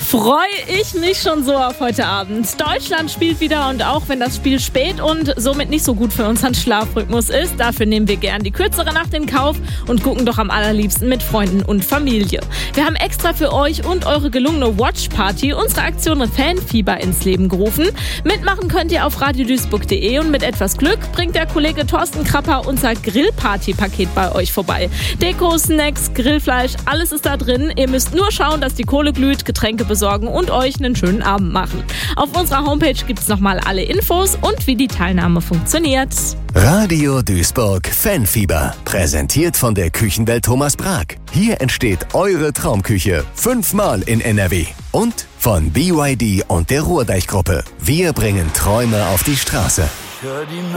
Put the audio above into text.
freue ich mich schon so auf heute Abend. Deutschland spielt wieder und auch wenn das Spiel spät und somit nicht so gut für unseren Schlafrhythmus ist, dafür nehmen wir gern die kürzere Nacht in Kauf und gucken doch am allerliebsten mit Freunden und Familie. Wir haben extra für euch und eure gelungene Watch-Party unsere Aktion Fanfieber ins Leben gerufen. Mitmachen könnt ihr auf radiodüisburg.de und mit etwas Glück bringt der Kollege Thorsten Krapper unser Grillparty-Paket bei euch vorbei. Deko, Snacks, Grillfleisch, alles ist da drin. Ihr müsst nur schauen, dass die Kohle glüht, Getränke besorgen und euch einen schönen Abend machen. Auf unserer Homepage gibt es nochmal alle Infos und wie die Teilnahme funktioniert. Radio Duisburg Fanfieber. Präsentiert von der Küchenwelt Thomas Brag. Hier entsteht eure Traumküche. 5-mal in NRW. Und von BYD und der Ruhrdeich-Gruppe. Wir bringen Träume auf die Straße. Ich hör die